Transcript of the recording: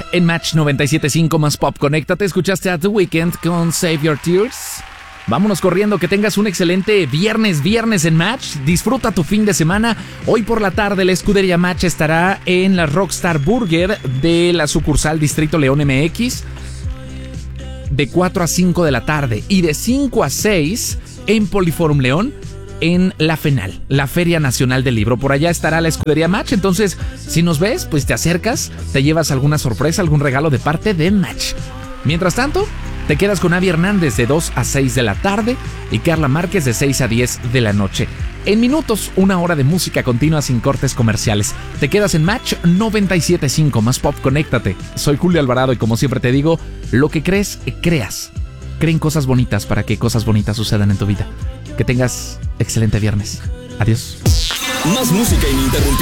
en Match 97.5 más Pop. Conéctate, escuchaste a The Weeknd con Save Your Tears. Vámonos corriendo, que tengas un excelente viernes en Match. Disfruta tu fin de semana. Hoy por la tarde la escudería Match estará en la Rockstar Burger de la sucursal Distrito León MX de 4 a 5 de la tarde y de 5 a 6 en Poliforum León en la FENAL, la Feria Nacional del Libro. Por allá estará la escudería Match, entonces si nos ves, pues te acercas, te llevas alguna sorpresa, algún regalo de parte de Match. Mientras tanto, te quedas con Avi Hernández de 2 a 6 de la tarde y Carla Márquez de 6 a 10 de la noche. En minutos, una hora de música continua sin cortes comerciales. Te quedas en Match 97.5 más Pop. Conéctate. Soy Julio Alvarado y como siempre te digo, lo que crees, creas. Creen cosas bonitas para que cosas bonitas sucedan en tu vida. Que tengas excelente viernes. Adiós. Más música ininterrumpida.